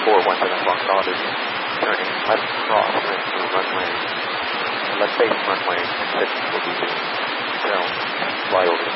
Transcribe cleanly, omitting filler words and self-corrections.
once in a clock dotted, turning left cross into runway, left base runway 6 will be the tail fly over the